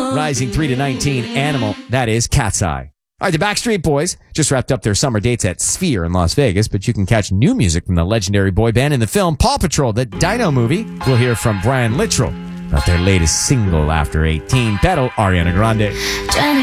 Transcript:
Rising 3 to 19, Animal. That is Cat's Eye. All right, the Backstreet Boys just wrapped up their summer dates at Sphere in Las Vegas, but you can catch new music from the legendary boy band in the film Paw Patrol, the Dino movie. We'll hear from Brian Littrell about their latest single after 18, Pedal, Ariana Grande.